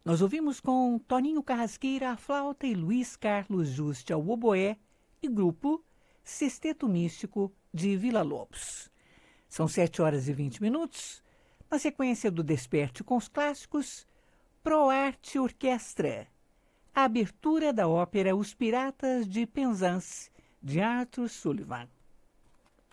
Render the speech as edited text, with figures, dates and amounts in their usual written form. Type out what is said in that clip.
Nós ouvimos com Toninho Carrasqueira à flauta e Luiz Carlos Juste ao oboé e grupo Sexteto Místico de Villa-Lobos. São 7h20. Na sequência do Desperte com os clássicos, ProArte Orquestra. A abertura da ópera Os Piratas de Penzance, de Arthur Sullivan.